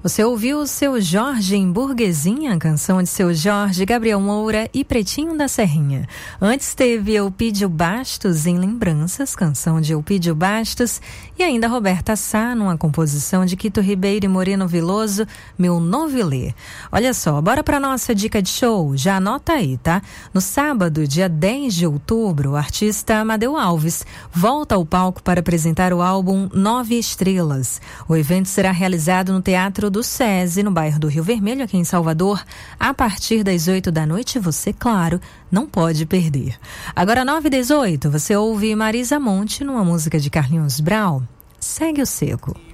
Você ouviu o Seu Jorge em Burguesinha, canção de Seu Jorge, Gabriel Moura e Pretinho da Serrinha. Antes teve Eupídio Bastos em Lembranças, canção de Eupídio Bastos, e ainda Roberta Sá, numa composição de Quito Ribeiro e Moreno Veloso, Meu Novilê. Olha só, bora pra nossa dica de show, já anota aí, tá? No sábado, dia 10 de outubro, o artista Amadeu Alves volta ao palco para apresentar o álbum 9 Estrelas. O evento será realizado no Teatro do SESI, no bairro do Rio Vermelho, aqui em Salvador, a partir das 8 da noite. Você, claro, não pode perder. Agora, 9h18, você ouve Marisa Monte numa música de Carlinhos Brau, Segue o Seco.